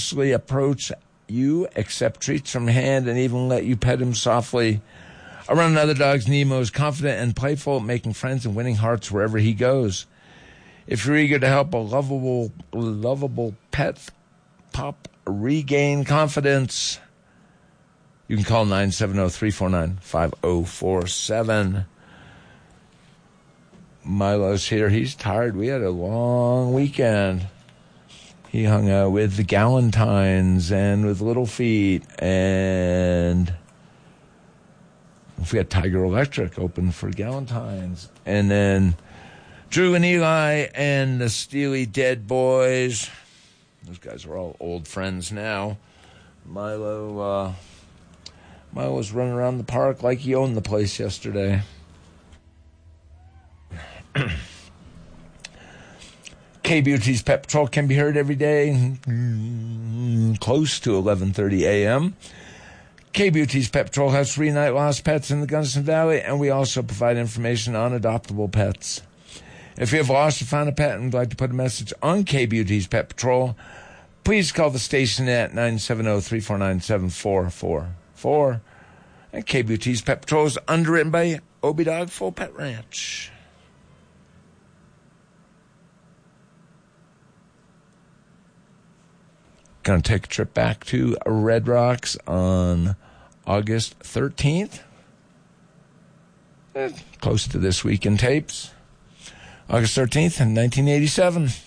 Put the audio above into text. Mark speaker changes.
Speaker 1: cautiously approach you, accept treats from hand, and even let you pet him softly. Around another dog's, Nemo is confident and playful, making friends and winning hearts wherever he goes. If you're eager to help a lovable pet pup regain confidence, you can call 970-349-5047. Milo's here. He's tired. We had a long weekend. He hung out with the Galentines and with Little Feet, and we had Tiger Electric open for Galentines. And then Drew and Eli and the Steely Dead Boys. Those guys are all old friends now. Milo was running around the park like he owned the place yesterday. K-Beauty's Pet Patrol can be heard every day close to 11:30 a.m. K-Beauty's Pet Patrol has free night lost pets in the Gunnison Valley, and we also provide information on adoptable pets. If you have lost or found a pet and would like to put a message on K-Beauty's Pet Patrol, please call the station at 970-349-7444. And K-Beauty's Pet Patrol is underwritten by Obi Dog Full Pet Ranch. Going to take a trip back to Red Rocks on August 13th. Close to This Week in Tapes. August 13th in 1987.